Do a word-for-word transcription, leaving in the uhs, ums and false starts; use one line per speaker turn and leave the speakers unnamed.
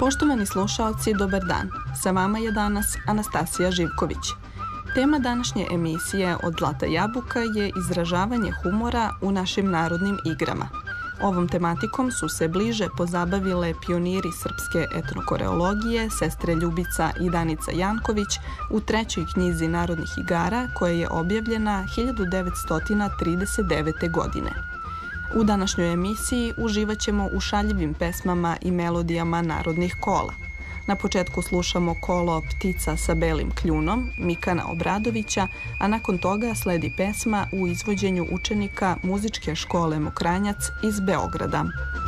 Poštovani slušaoci, dobar dan. Sa vama je danas Anastasija Živković. Tema današnje emisije Od zlata jabuka je izražavanje humora u našim narodnim igrama. Ovom tematikom su se bliže pozabavile pioniri srpske etnokoreologije, sestre Ljubica i Danica Janković u trećoj knjizi narodnih igara koja je objavljena hiljadu devetsto trideset devete. godine. U današnjoj emisiji uživat ćemo u šaljivim pesmama i melodijama narodnih kola. Na početku slušamo kolo Ptica sa belim kljunom Mikana Obradovića, a nakon toga sledi pesma u izvođenju učenika muzičke škole Mokranjac iz Beograda.